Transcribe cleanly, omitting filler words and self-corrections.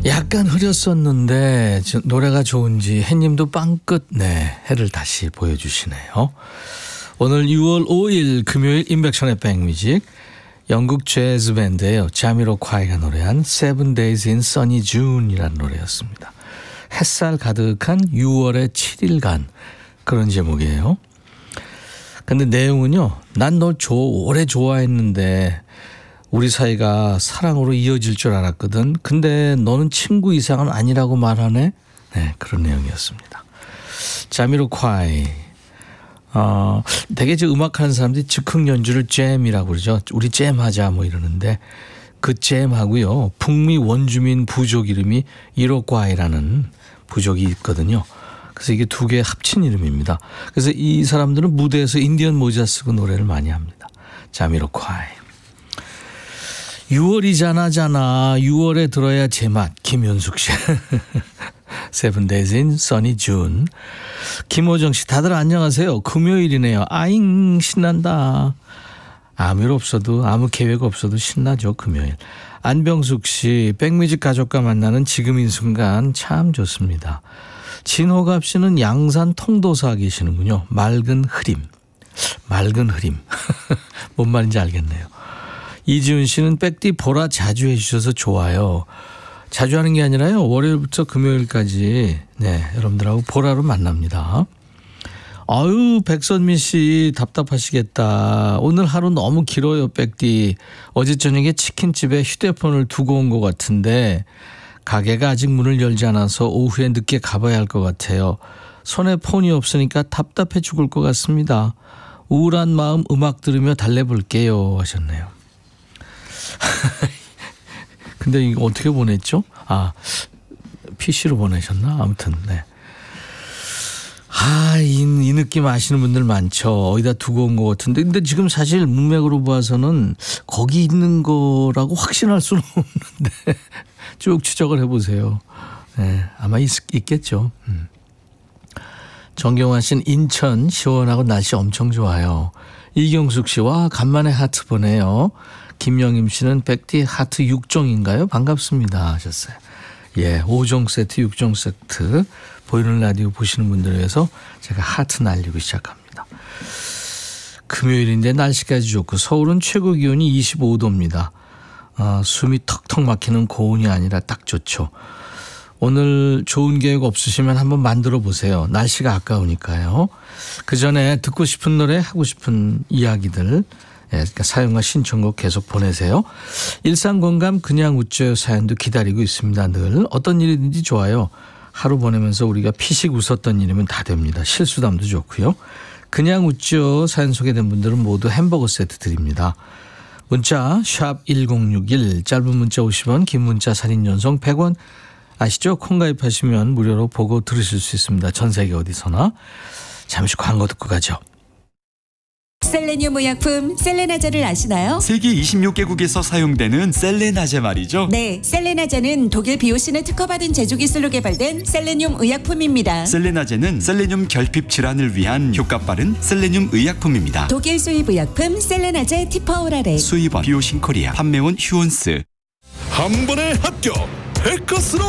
약간 흐렸었는데 노래가 좋은지 해님도 빵끝 해를 다시 보여주시네요. 오늘 6월 5일 금요일 인백션의 백뮤직, 영국 재즈 밴드예요. 자미로콰이가 노래한 Seven Days in Sunny June이라는 노래였습니다. 햇살 가득한 6월의 7일간, 그런 제목이에요. 근데 내용은요, 난 널 오래 좋아했는데 우리 사이가 사랑으로 이어질 줄 알았거든. 근데 너는 친구 이상은 아니라고 말하네. 네, 그런 내용이었습니다. 자미로콰이. 되게 음악하는 사람들이 즉흥 연주를 잼이라고 그러죠. 우리 잼하자 뭐 이러는데, 그 잼하고요, 북미 원주민 부족 이름이 이로콰이라는 부족이 있거든요. 그래서 이게 두 개 합친 이름입니다. 그래서 이 사람들은 무대에서 인디언 모자 쓰고 노래를 많이 합니다. 자미로콰이. 6월이잖아. 6월에 들어야 제맛. 김윤숙 씨. Seven Days in Sunny June. 김호정 씨, 다들 안녕하세요. 금요일이네요. 아잉 신난다. 아무 일 없어도, 아무 계획 없어도 신나죠, 금요일. 안병숙 씨, 백뮤직 가족과 만나는 지금 이 순간 참 좋습니다. 진호갑 씨는 양산 통도사 계시는군요. 맑은 흐림. 맑은 흐림. 뭔 말인지 알겠네요. 이지훈 씨는 백디 보라 자주 해주셔서 좋아요. 자주 하는 게 아니라요, 월요일부터 금요일까지 여러분들하고 보라로 만납니다. 아유, 백선미 씨 답답하시겠다. 오늘 하루 너무 길어요, 백디. 어제 저녁에 치킨집에 휴대폰을 두고 온 것 같은데 가게가 아직 문을 열지 않아서 오후에 늦게 가봐야 할 것 같아요. 손에 폰이 없으니까 답답해 죽을 것 같습니다. 우울한 마음 음악 들으며 달래볼게요 하셨네요. 근데 이거 어떻게 보냈죠? PC로 보내셨나? 아무튼 이 느낌 아시는 분들 많죠. 어디다 두고 온 것 같은데, 근데 지금 사실 문맥으로 봐서는 거기 있는 거라고 확신할 수는 없는데 쭉 추적을 해보세요. 네, 아마 있겠죠. 정경환 씨는 인천 시원하고 날씨 엄청 좋아요. 이경숙 씨, 와 간만에 하트 보내요. 김영임 씨는 백디 하트 6종인가요? 반갑습니다 하셨어요. 예, 5종 세트, 6종 세트. 보이는 라디오 보시는 분들을 위해서 제가 하트 날리고 시작합니다. 금요일인데 날씨까지 좋고 서울은 최고 기온이 25도입니다. 숨이 턱턱 막히는 고온이 아니라 딱 좋죠. 오늘 좋은 계획 없으시면 한번 만들어 보세요. 날씨가 아까우니까요. 그 전에 듣고 싶은 노래, 하고 싶은 이야기들, 그러니까 사연과 신청곡 계속 보내세요. 일상공감 그냥 웃져요 사연도 기다리고 있습니다. 늘 어떤 일이든지 좋아요. 하루 보내면서 우리가 피식 웃었던 일이면 다 됩니다. 실수담도 좋고요. 그냥 웃죠 사연 소개된 분들은 모두 햄버거 세트 드립니다. 문자 샵 1061, 짧은 문자 50원, 긴 문자 사진 연속 100원. 아시죠? 콩 가입하시면 무료로 보고 들으실 수 있습니다. 전 세계 어디서나. 잠시 광고 듣고 가죠. 셀레늄 의약품 셀레나제를 아시나요? 세계 26개국에서 사용되는 셀레나제 말이죠. 네, 셀레나제는 독일 BOC는 특허받은 제조기술로 개발된 셀레늄 의약품입니다. 셀레나제는 셀레늄 결핍 질환을 위한 효과 빠른 셀레늄 의약품입니다. 독일 수입 의약품 셀레나제 티퍼오라레. 수입원 비오신코리아, 판매원 휴온스. 한 번에 합격! 백커스로